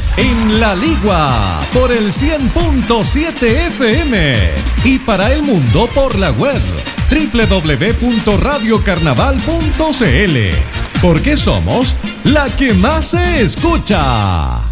en La Ligua por el 100.7 FM y para el mundo por la web www.radiocarnaval.cl, porque somos la que más se escucha.